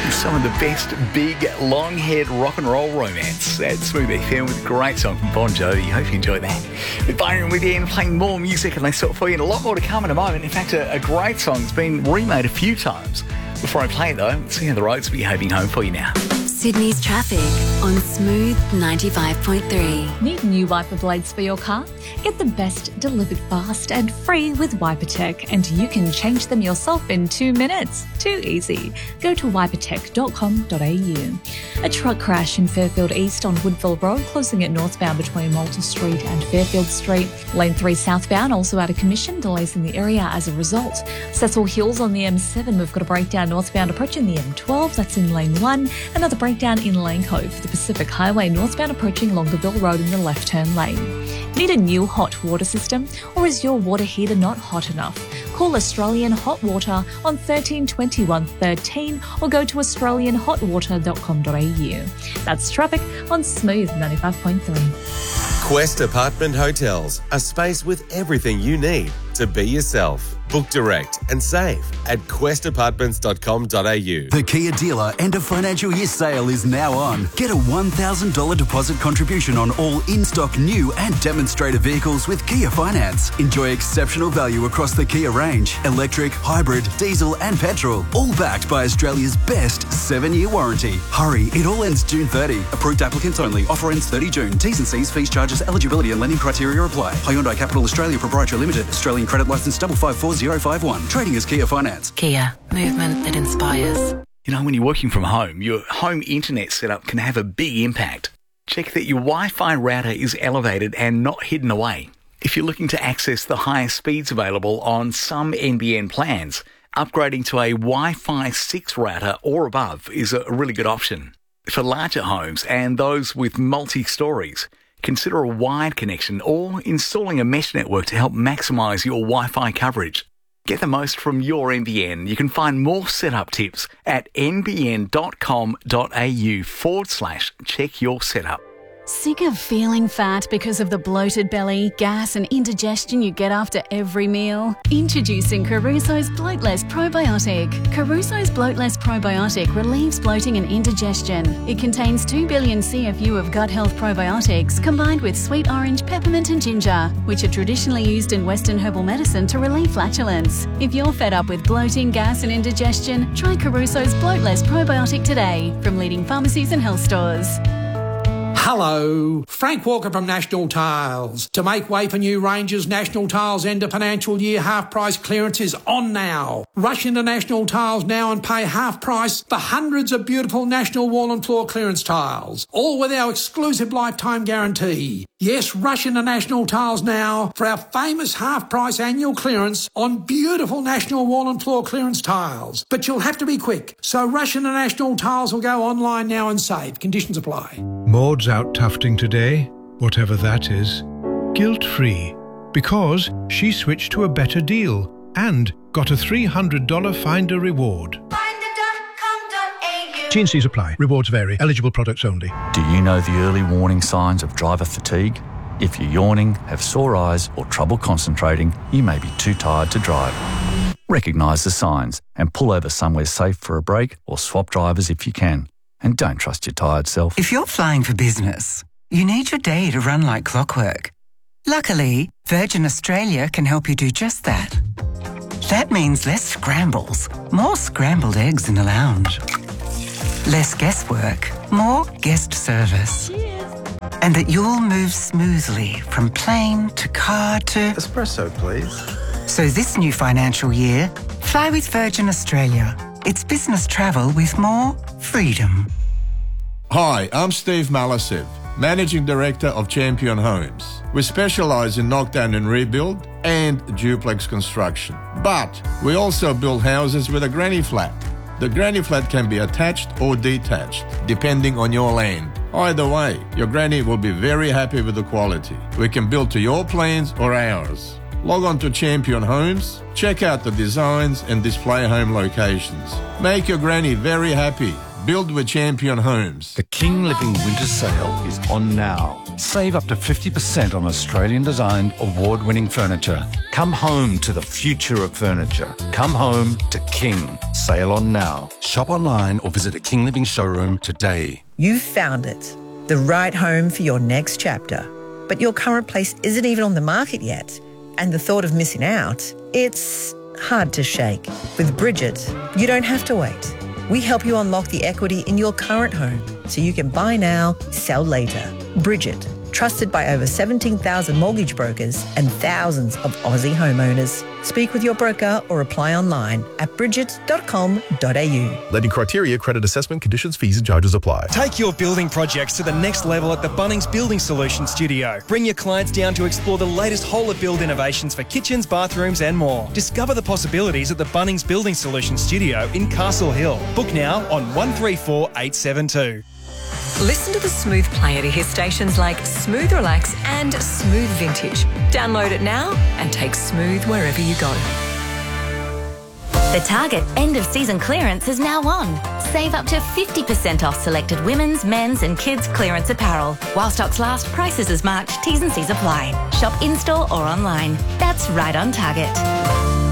some of the best big, long-haired rock and roll romance at Smooth FM with a great song from Bon Jovi. Hope you enjoyed that. With Byron with you and playing more music, and they sort for you, and a lot more to come in a moment. In fact, a great song's been remade a few times. Before I play it though, let's see how the roads will be heading home for you now. Sydney's traffic on Smooth 95.3. Need new wiper blades for your car? Get the best delivered fast and free with WiperTech, and you can change them yourself in 2 minutes. Too easy. Go to wipertech.com.au. A truck crash in Fairfield East on Woodville Road, closing it northbound between Malta Street and Fairfield Street. Lane 3 southbound also out of commission, delays in the area as a result. Cecil Hills on the M7, we've got a breakdown northbound approaching the M12, that's in lane 1. Another breakdown in Lane Cove for the Pacific Highway northbound approaching Longueville Road in the left turn lane. Need a new hot water system, or is your water heater not hot enough? Call Australian Hot Water on 13 21 13 or go to australianhotwater.com.au. That's traffic on Smooth 95.3. Quest Apartment Hotels, a space with everything you need to be yourself. Book direct and save at questapartments.com.au. The Kia dealer end of financial year sale is now on. Get a $1,000 deposit contribution on all in-stock new and demonstrator vehicles with Kia Finance. Enjoy exceptional value across the Kia range. Electric, hybrid, diesel and petrol. All backed by Australia's best 7-year warranty. Hurry, it all ends June 30. Approved applicants only. Offer ends 30 June. T's and C's, fees, charges, eligibility and lending criteria apply. Hyundai Capital Australia Proprietary Limited. Australian credit licence 554051. Trading as Kia Finance. Kia, movement that inspires. You know, when you're working from home, your home internet setup can have a big impact. Check that your Wi-Fi router is elevated and not hidden away. If you're looking to access the highest speeds available on some NBN plans, upgrading to a Wi-Fi 6 router or above is a really good option. For larger homes and those with multi-stories, consider a wired connection or installing a mesh network to help maximise your Wi-Fi coverage. Get the most from your NBN. You can find more setup tips at nbn.com.au/check your setup. Sick of feeling fat because of the bloated belly, gas and indigestion you get after every meal? Introducing Caruso's Bloatless Probiotic. Caruso's Bloatless Probiotic relieves bloating and indigestion. It contains 2 billion CFU of gut health probiotics combined with sweet orange, peppermint and ginger, which are traditionally used in Western herbal medicine to relieve flatulence. If you're fed up with bloating, gas and indigestion, try Caruso's Bloatless Probiotic today from leading pharmacies and health stores. Hello, Frank Walker from National Tiles. To make way for new ranges, National Tiles end of financial year half price clearance is on now. Rush into National Tiles now and pay half price for hundreds of beautiful National wall and floor clearance tiles, all with our exclusive lifetime guarantee. Yes, rush into National Tiles now for our famous half price annual clearance on beautiful National wall and floor clearance tiles. But you'll have to be quick, so rush into National Tiles or go online now and save. Conditions apply. Maud's out tufting today, whatever that is, guilt-free, because she switched to a better deal and got a $300 Finder reward. T&Cs apply. Rewards vary. Eligible products only. Do you know the early warning signs of driver fatigue? If you're yawning, have sore eyes or trouble concentrating, you may be too tired to drive. Recognise the signs and pull over somewhere safe for a break or swap drivers if you can. And don't trust your tired self. If you're flying for business, you need your day to run like clockwork. Luckily, Virgin Australia can help you do just that. That means less scrambles, more scrambled eggs in the lounge. Less guesswork, more guest service. Cheers. And that you'll move smoothly from plane to car to... Espresso, please. So this new financial year, fly with Virgin Australia. It's business travel with more freedom. Hi, I'm Steve Malasev, Managing Director of Champion Homes. We specialise in knockdown and rebuild and duplex construction. But we also build houses with a granny flat. The granny flat can be attached or detached, depending on your land. Either way, your granny will be very happy with the quality. We can build to your plans or ours. Log on to Champion Homes, check out the designs and display home locations. Make your granny very happy. Build with Champion Homes. The King Living Winter Sale is on now. Save up to 50% on Australian-designed, award-winning furniture. Come home to the future of furniture. Come home to King. Sale on now. Shop online or visit a King Living showroom today. You've found it. The right home for your next chapter. But your current place isn't even on the market yet. And the thought of missing out, it's hard to shake. With Bridget, you don't have to wait. We help you unlock the equity in your current home so you can buy now, sell later. Bridget, trusted by over 17,000 mortgage brokers and thousands of Aussie homeowners. Speak with your broker or apply online at bridget.com.au. Lending criteria, credit assessment, conditions, fees and charges apply. Take your building projects to the next level at the Bunnings Building Solutions Studio. Bring your clients down to explore the latest whole-of-build innovations for kitchens, bathrooms and more. Discover the possibilities at the Bunnings Building Solutions Studio in Castle Hill. Book now on 134872. Listen to the Smooth player to hear stations like Smooth Relax and Smooth Vintage. Download it now and take Smooth wherever you go. The Target end of season clearance is now on. Save up to 50% off selected women's, men's and kids clearance apparel. While stocks last, prices as March, T's and C's apply. Shop in-store or online. That's right on Target.